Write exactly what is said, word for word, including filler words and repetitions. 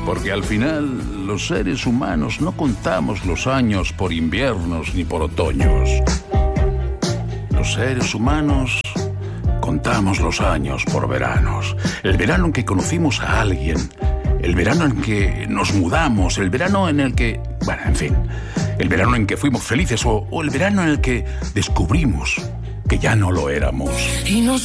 Porque al final los seres humanos no contamos los años por inviernos ni por otoños. Los seres humanos contamos los años por veranos. El verano en que conocimos a alguien, el verano en que nos mudamos, el verano en el que... Bueno, en fin, el verano en que fuimos felices o, o el verano en el que descubrimos que ya no lo éramos. Y nos